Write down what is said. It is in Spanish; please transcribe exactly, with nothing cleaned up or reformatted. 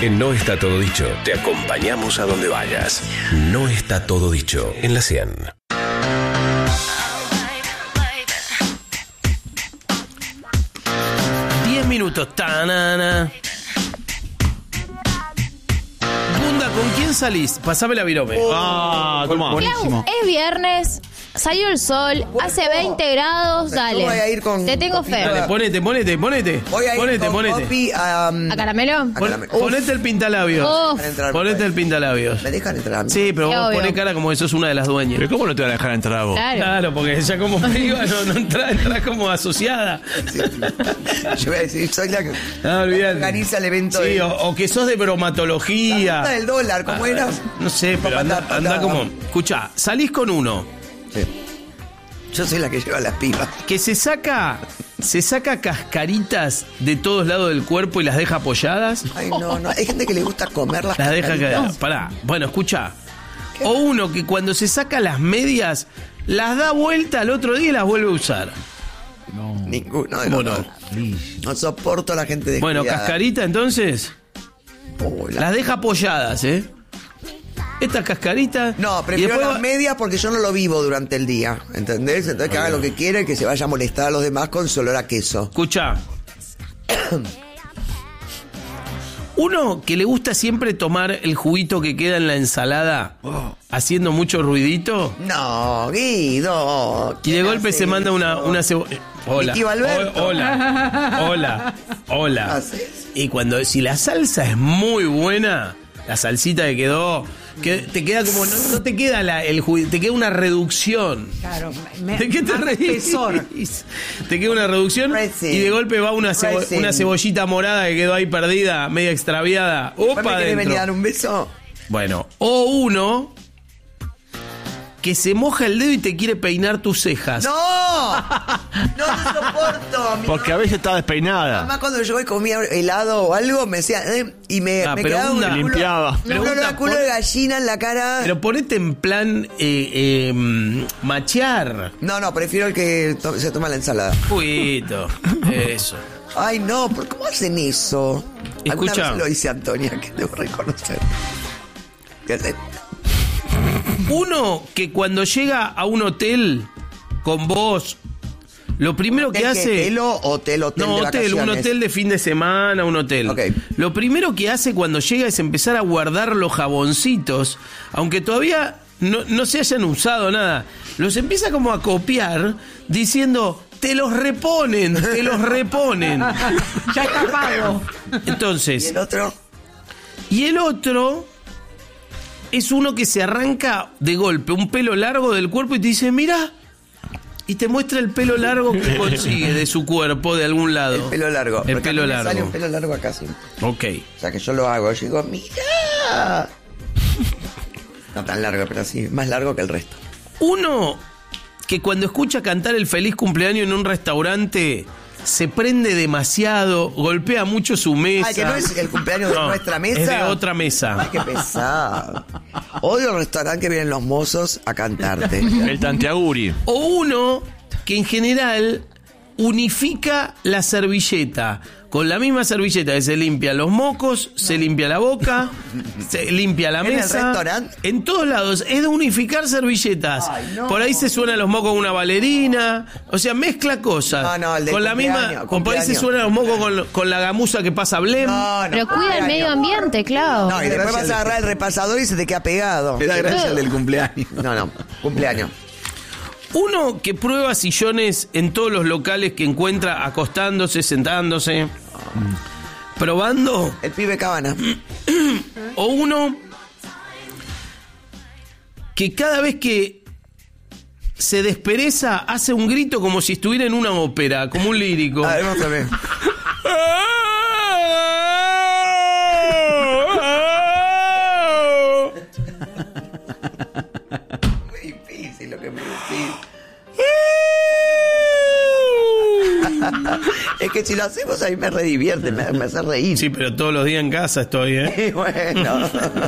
En No Está Todo Dicho, te acompañamos a donde vayas. No Está Todo Dicho, en la cien. Diez minutos. Tanana. Gunda, ¿con quién salís? Pasame la virome. Ah, toma. Clau, es viernes, salió el sol, hace veinte grados, dale. Yo voy a ir con Te tengo copita. fe. Dale, ponete, ponete, ponete. Voy a ir ponete, con ponete. Copi a... um, ¿A caramelo? a Pon- caramelo. ponete el pintalabios. Uf. Para entrar, Ponete pues. el pintalabios. ¿Me dejan entrar a mí? Sí, pero Qué vos obvio. ponés cara como que sos una de las dueñas. ¿Pero cómo no te van a dejar entrar vos? Claro. Claro, porque ya como priva no, no entra, entra como asociada. Sí. Yo voy a decir, soy la que No, olvidate. organiza el evento. Sí, de... o, o que sos de bromatología. La ruta del dólar, ¿cómo Ah, era? No sé, pero anda, Patá, anda patá. como... Escuchá, salís con uno Sí. Yo soy la que lleva las pibas. que se saca... Se saca cascaritas de todos lados del cuerpo y las deja apoyadas. Ay, no, no. Hay gente que le gusta comer las Las deja cascaritas. caer. Pará. Bueno, escuchá. O uno que cuando se saca las medias, las da vuelta al otro día y las vuelve a usar. Ninguno de ¿Cómo los no? dos. No soporto a la gente de Bueno, cascarita entonces, las deja apoyadas, ¿eh? Estas cascaritas... No, y prefiero después las va- medias porque yo no lo vivo durante el día. ¿Entendés? Entonces que haga lo que quiera y que se vaya a molestar a los demás con su olor a queso. Escucha. Uno que le gusta siempre tomar el juguito que queda en la ensalada, haciendo mucho ruidito, No, Guido. y de ¿quién golpe hace se manda una, eso? una cebo- Hola. Vicky Valberto. O- hola. Hola. Hola. ¿Haces? Y cuando, si la salsa es muy buena, la salsita que quedó, que te queda como, no, no te queda la, el juguito, te queda una reducción. Claro, me, ¿De qué te más reís? espesor. Te queda una reducción Resin. y de golpe va una, cebo- Resin. una cebollita morada que quedó ahí perdida, media extraviada. ¿Después Opa, me querés venir a dar adentro. un beso? Bueno, o uno que se moja el dedo y te quiere peinar tus cejas. ¡No! No lo soporto. Mi Porque a veces está despeinada. mamá cuando yo y comía helado o algo me decía... eh, y me, Ah, me pero quedaba un una- culo- Limpiaba. Un Pregunta olor a culo por- de gallina en la cara. Pero ponete en plan eh, eh, mm, machear. No, no, prefiero el que to- se toma la ensalada. Juguito. Eso. Ay, no, ¿por cómo hacen eso? Alguna Escucha. vez lo dice Antonia, que debo reconocer. ¿Qué hace? Uno que cuando llega a un hotel con vos, lo primero que ¿Hotel hace... qué? ¿Hotel o hotel, hotel No, de hotel, un vacaciones? hotel de fin de semana, un hotel. Ok. Lo primero que hace cuando llega es empezar a guardar los jaboncitos, aunque todavía no, no se hayan usado nada. Los empieza como a copiar diciendo, te los reponen, te los reponen. Ya está pago. ¿Y Entonces, el otro? y el otro es uno que se arranca de golpe un pelo largo del cuerpo y te dice, mira, y te muestra el pelo largo que consigue de su cuerpo de algún lado. El pelo largo. El Porque a pelo mí me largo. sale un pelo largo acá siempre. Ok. O sea que yo lo hago. Yo digo, mira. No tan largo, pero sí, más largo que el resto. Uno que cuando escucha cantar el feliz cumpleaños en un restaurante se prende demasiado, golpea mucho su mesa. Ay, que no es el cumpleaños de No, nuestra mesa. es de otra mesa. Ay, qué pesado. Odio el restaurante que vienen los mozos a cantarte. El tanteaguri. O uno que en general unifica la servilleta. Con la misma servilleta que se limpia los mocos, se limpia la boca, se limpia la ¿En el mesa. restaurante? En todos lados. Es de unificar servilletas. Ay, no. Por ahí se suenan los mocos con una bailarina. O sea, mezcla cosas. No, no, el de con la misma. cumpleaños, Con por ahí se cumpleaños. suenan los mocos con, con la gamuza que pasa Blem. No, no. Pero cuida el medio ambiente, claro. No, y después vas a agarrar el repasador y se te queda pegado. Me da gracia el del cumpleaños. No, no, cumpleaños. Uno que prueba sillones en todos los locales que encuentra acostándose, sentándose, probando. El pibe Cabana. O uno que cada vez que se despereza hace un grito como si estuviera en una ópera, como un lírico. A ver, vamos a ver. Muy difícil lo que me decís. Es que si lo hacemos ahí me redivierte, me, me hace reír. Sí, pero todos los días en casa estoy, ¿eh? Y bueno.